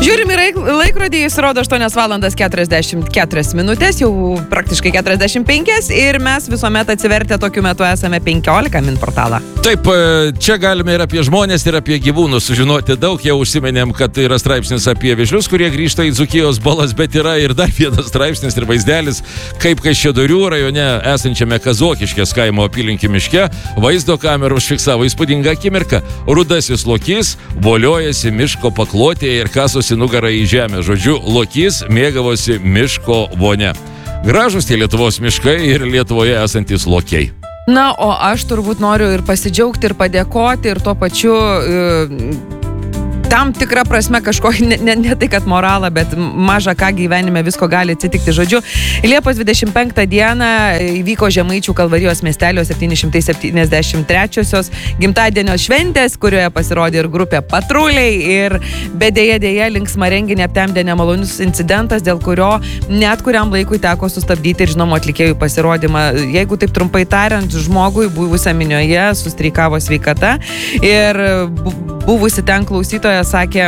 Žiūrim į laikrodį, jis rodo 8:44 minutės, jau praktiškai 45 ir mes visuomet atsivertę tokiu metu esame 15 min portalą. Taip, čia galime ir apie žmonės, ir apie gyvūnus sužinoti daug. Jau užsiminėm, kad yra straipsnis apie vėžlius, kurie grįžta į Dzūkijos balas, bet yra ir dar vienas straipsnis ir vaizdelis, kaip Kaišiadorių rajone esančiame Kazokiškės kaimo apylinkį miške vaizdo kamerų užfiksavo įspūdingą akimirką. Rudasis lokys voliojasi miško paklotėje ir kasosi nugarą į žemę. Žodžiu, lokys mėgavosi miško vonia. Gražus tie Lietuvos miškai ir Lietuvoje esantis lokiai. Na, o aš turbūt noriu ir pasidžiaugti, ir padėkoti, ir tuo pačiu tam tikrą prasme kažko, ne tai kad moralą, bet maža ką gyvenime visko gali atsitikti. Žodžiu, Liepos 25 dieną įvyko Žemaičių Kalvarijos miestelio 773-osios gimtadienio šventės, kurioje pasirodė ir grupė Patruliai, ir bet dėja linksmą renginį aptemdė nemalonius incidentas, dėl kurio net kuriam laikui teko sustabdyti ir žinoma atlikėjų pasirodymą. Jeigu taip trumpai tariant, žmogui buvusią minioje sustreikavo sveikata ir buvusi ten klausytoja sakė,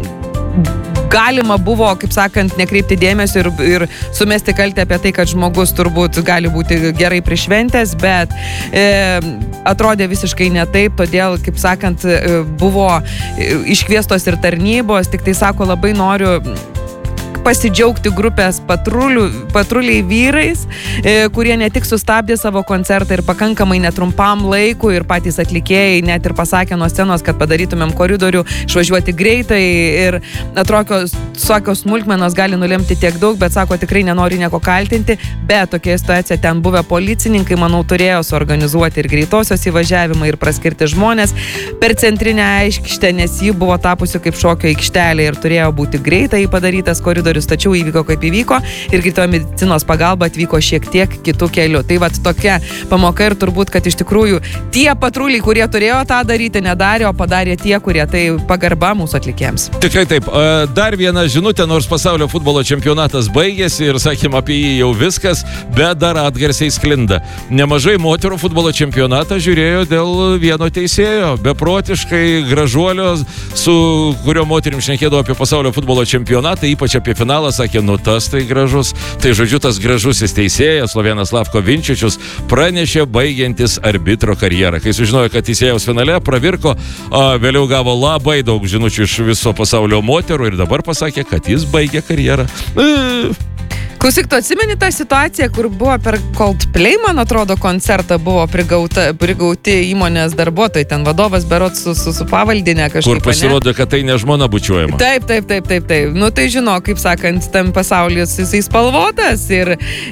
galima buvo, kaip sakant, nekreipti dėmesio ir sumesti kaltę apie tai, kad žmogus turbūt gali būti gerai prišventęs, bet atrodė visiškai ne taip, todėl, kaip sakant, buvo iškviestos ir tarnybos, tik tai sako, labai noriu pasidžiaugti grupės patruliai vyrais, kurie ne tik sustabdė savo koncertą ir pakankamai netrumpam laikui ir patys atlikėjai net ir pasakė nuo scenos, kad padarytumėm koridorių, išvažiuoti greitai ir atrodo, tokios smulkmenos gali nulemti tiek daug, bet sako, tikrai nenori nieko kaltinti, bet tokia situacija ten buvę policininkai, manau, turėjo suorganizuoti ir greitosios įvažiavimą ir praskirti žmonės per centrinę aikštę, nes ji buvo tapusi kaip šokio aikštelė ir turėjo būti greitai padarytas koridorius, tačiau įvyko kaip įvyko ir greitojo medicinos pagalba atvyko šiek tiek kitų kelių. Tai vat tokia pamoka ir turbūt, kad iš tikrųjų tie patruliai, kurie turėjo tą daryti, nedarė, o padarė tie, kurie tai pagarba mūsų atlikėjams. Tikrai taip. Dar viena žinutė, nors pasaulio futbolo čempionatas baigėsi ir sakėm apie jį jau viskas, bet dar atgarsiai sklinda. Nemažai moterų futbolo čempionatą žiūrėjo dėl vieno teisėjo, beprotiškai gražuolio, su kurio moterim šnekėdavo apie pasaulio futbolo čempionatą, ypač apie finalą, sakė, nu tas tai gražus. Tai žodžiu, tas gražusis teisėjas, Slovenas Slavko Vinčičius, pranešė baigiantis arbitro karjerą. Kai sužinojo, kad teisėjaus finale pravirko, vėliau gavo labai daug žinučių iš viso pasaulio moterų ir dabar pasakė, kad jis baigė karjerą. Klausyk, tu atsimeni tą situaciją, kur buvo per Coldplay, man atrodo, koncertą buvo prigauti įmonės darbuotojai, ten vadovas berods su pavaldinė kažkaip. Kur pasirodė, kad tai ne žmona bučiuojama. Taip. Nu tai žino, kaip sakant, tam pasaulis jisai spalvotas ir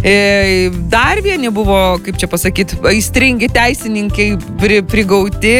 dar vieni buvo, kaip čia pasakyti, aistringi teisininkai prigauti,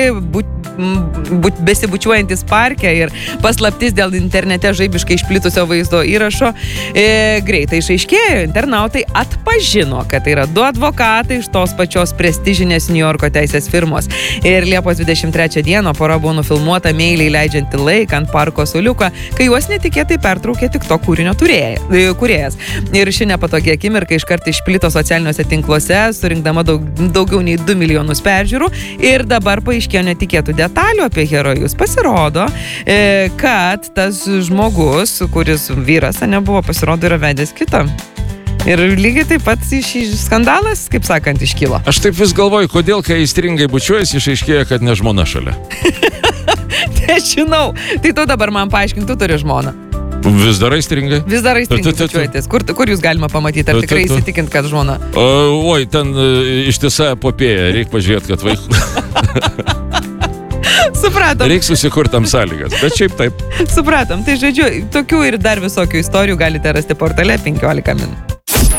besibučiuojantis parke ir paslaptis dėl internete žaibiškai išplitusio vaizdo įrašo greitai išaiškėjo. Internautai atpažino, kad tai yra du advokatai iš tos pačios prestižinės New Yorko teisės firmos. Ir Liepos 23 dieną pora buvo nufilmuota meiliai leidžianti laiką ant parko suoliuką, kai juos netikėtai pertraukė tik to kūrinio kūrėjas. Ir ši nepatogi akimirka iškart išplito socialiniuose tinkluose, surinkdama daugiau nei 2 milijonus peržiūrų. Ir dabar paaiškėjo netikėtų detalių apie herojus. Pasirodo, kad tas žmogus, kuris vyras, nebuvo, pasirodo, yra vedęs kitą. Ir lygiai taip pat skandalas, kaip sakant, iškylo. Aš taip vis galvoju, kodėl, kai aistringai bučiuojasi, išaiškėja, kad ne žmona šalia. Tai žinau. Tai tu dabar man paaiškink, tu turi žmoną. Vis dar aistringai? Vis dar aistringai bučiuojantis. Kur jūs galima pamatyti, ar tikrai įsitikint, kad žmona? Oi, ten ištisa epopėja, reikia pažiūrėti, kad vaikų. Supratom. Reikia susikurtam sąlygas, bet šiaip taip. Supratom. Tai žodžiu, tokių ir dar visokių istorijų galite rasti portale 15 min.